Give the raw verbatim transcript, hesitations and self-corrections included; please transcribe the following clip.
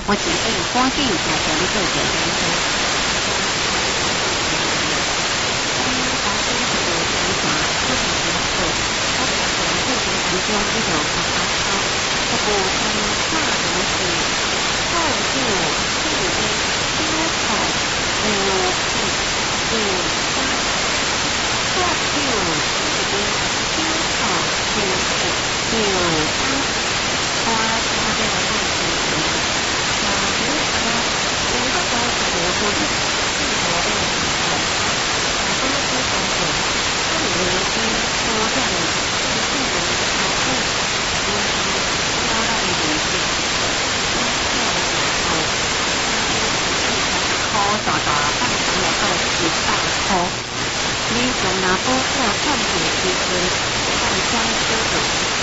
我决定赶紧来找你做点工作。其中一条花花草，这部分大名是后就四的修口六四六三，后就四的修口六四六三，花花的那个是什么？小鱼啊，有个都是蘑菇的，是蘑菇的，小鱼是蘑菇，这里面是多这样的。大大放上来到一百块，你从那补货看起时阵，放将